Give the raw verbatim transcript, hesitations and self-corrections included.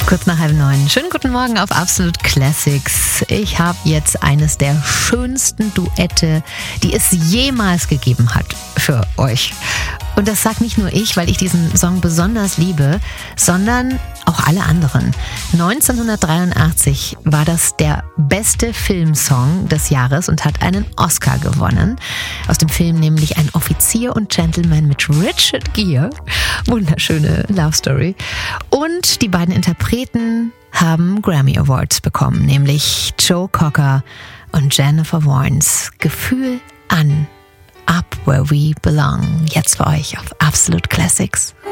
Kurz nach halb neun. Schönen guten Morgen auf Absolute Classics. Ich habe jetzt eines der schönsten Duette, die es jemals gegeben hat, für euch. Und das sagt nicht nur ich, weil ich diesen Song besonders liebe, sondern auch alle anderen. neunzehnhundertdreiundachtzig war das der beste Filmsong des Jahres und hat einen Oscar gewonnen. Aus dem Film nämlich Ein Offizier und Gentleman mit Richard Gere. Wunderschöne Love Story. Und die beiden Interpreten haben Grammy Awards bekommen, nämlich Joe Cocker und Jennifer Warnes. Gefühl an. Up Where We Belong. Jetzt für euch auf Absolute Classics.